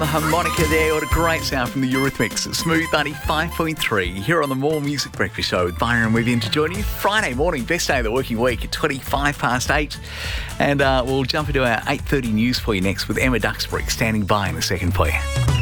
The harmonica there, what a great sound from the Eurythmics. Smooth 95.3 here on the More Music Breakfast Show with Byron and Vivian to join you Friday morning, best day of the working week at 8:25. And we'll jump into our 8:30 news for you next with Emma Duxbury standing by in a second for you.